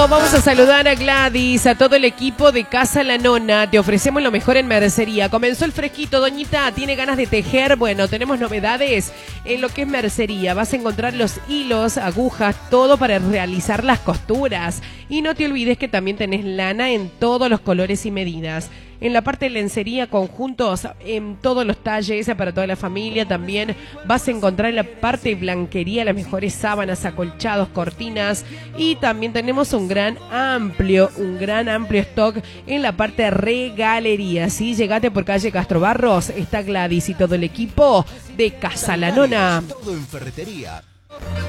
Vamos a saludar a Gladys, a todo el equipo de Casa La Nona. Te ofrecemos lo mejor en mercería. Comenzó el fresquito, doñita, ¿tiene ganas de tejer? Bueno, tenemos novedades en lo que es mercería. Vas a encontrar los hilos, agujas, todo para realizar las costuras. Y no te olvides que también tenés lana en todos los colores y medidas. En la parte de lencería, conjuntos en todos los talles, para toda la familia. También vas a encontrar en la parte de blanquería las mejores sábanas, acolchados, cortinas. Y también tenemos un gran amplio stock en la parte de regalería. ¿Sí? Llegate por calle Castro Barros, está Gladys y todo el equipo de Casa La Nona. Todo en ferretería.